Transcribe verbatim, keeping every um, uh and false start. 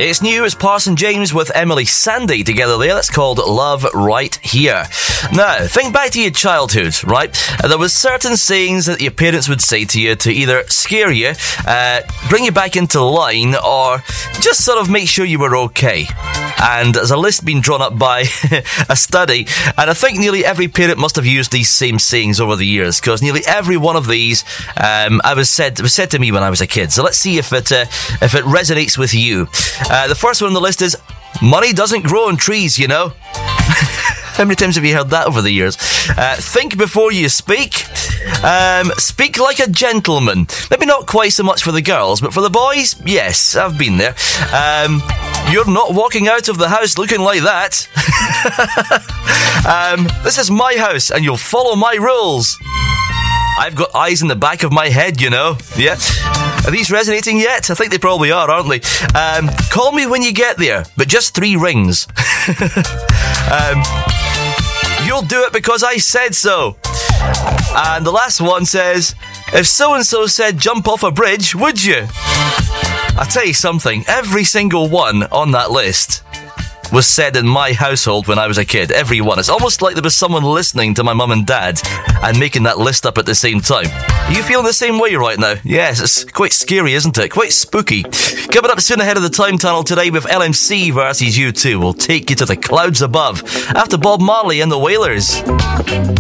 It's new, it's Parson James with Emily Sandé together there. That's called Love Right Here. Now, think back to your childhood, right? There was certain sayings that your parents would say to you to either scare you, uh, bring you back into line, or just sort of make sure you were okay. And there's a list being drawn up by a study, and I think nearly every parent must have used these same sayings over the years, because nearly every one of these um, I was said was said to me when I was a kid. So let's see if it uh, if it resonates with you. Uh, the first one on the list is, money doesn't grow on trees, you know. How many times have you heard that over the years? Uh, think before you speak. Um, speak like a gentleman. Maybe not quite so much for the girls, but for the boys, yes, I've been there. Um, you're not walking out of the house looking like that. um, this is my house and you'll follow my rules. I've got eyes in the back of my head, you know. Yeah. Are these resonating yet? I think they probably are, aren't they? Um, call me when you get there, but just three rings. um, you'll do it because I said so. And the last one says, if so-and-so said jump off a bridge, would you? I'll tell you something, every single one on that list was said in my household when I was a kid. Every one. It's almost like there was someone listening to my mum and dad and making that list up at the same time. Are you feeling the same way right now? Yes, it's quite scary, isn't it? Quite spooky. Coming up soon ahead of the Time Tunnel today with L M C versus U two. We'll take you to the clouds above after Bob Marley and the Wailers.